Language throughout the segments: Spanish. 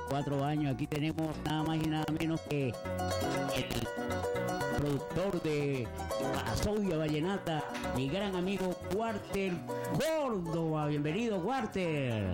4 años. Aquí tenemos nada más y nada menos que el productor de Vasodia Vallenata, mi gran amigo Walter Córdoba. Bienvenido, Walter.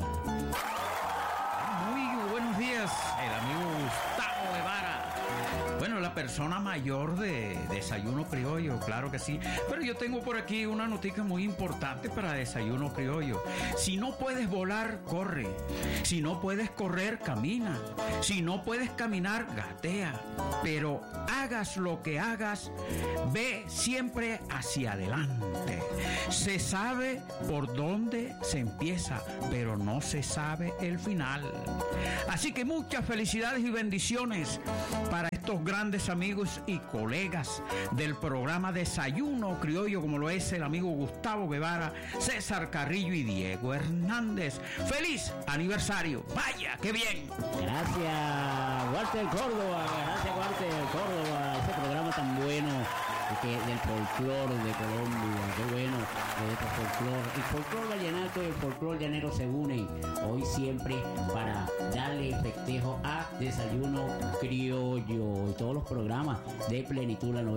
Muy buenos días, el amigo Gustavo Guevara. Bueno, la persona mayor de Desayuno Criollo, claro que sí. Pero yo tengo por aquí una noticia muy importante para Desayuno Criollo. Si no puedes volar, corre. Si no puedes correr, camina. Si no puedes caminar, gatea. Pero hagas lo que hagas, ve siempre hacia adelante. Se sabe por dónde se empieza, pero no se sabe el final. Así que muchas felicidades y bendiciones para estos grandes amigos y colegas del programa Desayuno Criollo, como lo es el amigo Gustavo Guevara, César Carrillo y Diego Hernández. ¡Feliz aniversario! ¡Vaya, qué bien! Gracias, Walter Córdoba. Gracias, Walter Córdoba. Ese programa tan bueno del folclore de Colombia. Qué bueno, este folclore. El folclore vallenato y el folclore llanero se unen hoy siempre para darle festejo a Desayuno Criollo y todos los programas de Plenitud la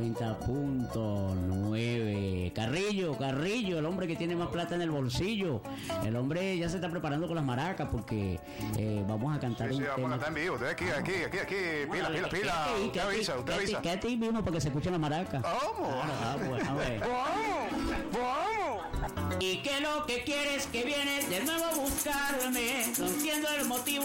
90.9. Carrillo, el hombre que tiene más plata en el bolsillo. El hombre ya se está preparando con las maracas porque vamos a cantar sí, vamos a estar en vivo. Aquí. Pila. Usted avisa. Quédate ahí mismo para que se escuchen las maracas. Vamos. Vamos. Y que lo que quieres que vienes de nuevo a buscarme, no entiendo el motivo.